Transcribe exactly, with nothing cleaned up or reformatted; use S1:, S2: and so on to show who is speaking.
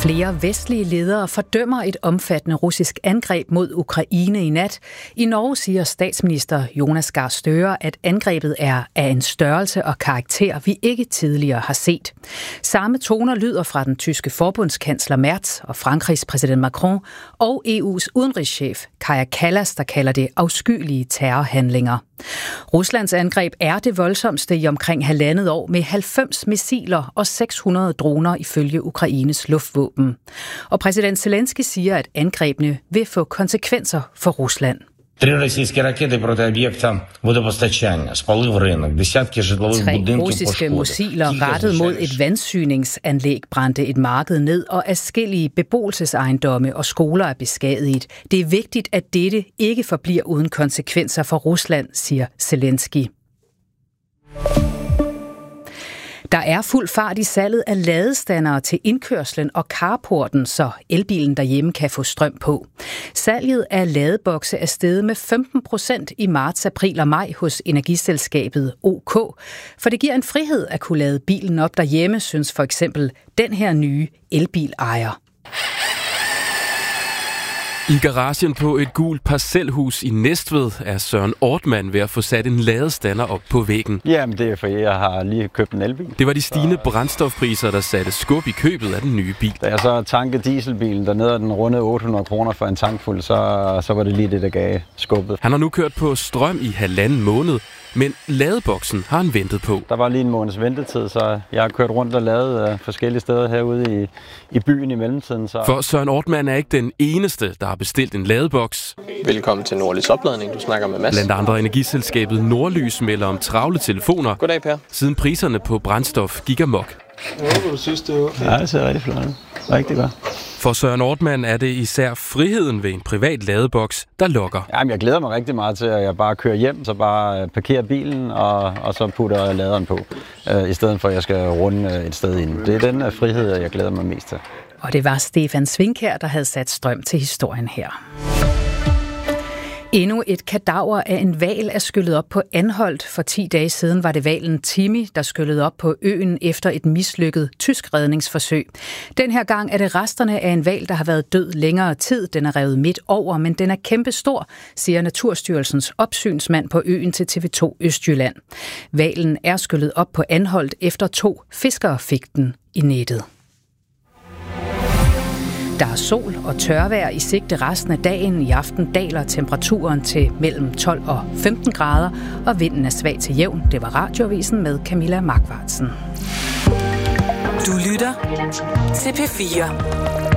S1: Flere vestlige ledere fordømmer et omfattende russisk angreb mod Ukraine i nat. I Norge siger statsminister Jonas Gahr Støre, at angrebet er af en størrelse og karakter, vi ikke tidligere har set. Samme toner lyder fra den tyske forbundskansler Merz og Frankrigs præsident Macron og E U's udenrigschef Kaja Kallas, der kalder det afskyelige terrorhandlinger. Ruslands angreb er det voldsomste i omkring halvandet år med halvfems missiler og seks hundrede droner ifølge Ukraines luftvåben. Og præsident Zelensky siger, at angrebene vil få konsekvenser for Rusland.
S2: Tre russiske raketter proти об'єкта водопостачання, спалив ринок, десятки житлових будинків
S1: Tre russiske missiler rettet mod et vandsyningsanlæg brændte et marked ned, og adskillige beboelsesejendomme og skoler er beskadiget. Det er vigtigt, at dette ikke forbliver uden konsekvenser for Rusland, siger Zelensky. Der er fuld fart i salget af ladestandere til indkørslen og carporten, så elbilen derhjemme kan få strøm på. Salget af ladebokse er steget med femten procent i marts, april og maj hos energiselskabet O K. For det giver en frihed at kunne lade bilen op derhjemme, synes for eksempel den her nye elbilejer.
S3: I garagen på et gult parcelhus i Næstved er Søren Ortmann ved at få sat en ladestander op på væggen.
S4: Jamen det er fordi, jeg har lige købt en elbil.
S3: Det var de stigende brændstofpriser, der satte skub i købet af den nye bil.
S4: Da jeg så tankede dieselbilen dernede, og den rundede otte hundrede kroner for en tankfuld, så, så var det lige det, der gav skubbet.
S3: Han har nu kørt på strøm i halvanden måned, men ladeboksen har han ventet på.
S4: Der var lige en måneds ventetid, så jeg har kørt rundt og lavet forskellige steder herude i, i byen i mellemtiden. Så.
S3: For Søren Ortmann er ikke den eneste, der har bestilt en ladeboks.
S5: Velkommen til Nordlys Opladning. Du snakker med Mads.
S3: Blandt andre energiselskabet Nordlys melder om travle telefoner.
S5: Goddag, Per.
S3: Siden priserne på brændstof gik amok.
S4: Jeg håber, du synes, det er okay. Ja, det ser rigtig flot ud. Rigtig godt.
S3: For Søren Ortmann er det især friheden ved en privat ladeboks, der lokker.
S4: Jamen, jeg glæder mig rigtig meget til, at jeg bare kører hjem, så bare parkerer bilen og, og så putter laderen på, øh, i stedet for at jeg skal runde et sted ind. Det er den frihed, jeg glæder mig mest til.
S1: Og det var Stefan Svinkær, der havde sat strøm til historien her. Endnu et kadaver af en hval er skyllet op på Anholt. For ti dage siden var det hvalen Timmy, der skyllede op på øen efter et mislykket tysk redningsforsøg. Den her gang er det resterne af en hval, der har været død længere tid. Den er revet midt over, men den er kæmpestor, siger Naturstyrelsens opsynsmand på øen til T V to Østjylland. Hvalen er skyllet op på Anholt efter to fiskere fik den i nettet. Der er sol og tørvejr i sigte resten af dagen. I aften daler temperaturen til mellem tolv og femten grader, og vinden er svag til jævn. Det var Radioavisen med Camilla Markvartsen.
S6: Du lytter til P fire.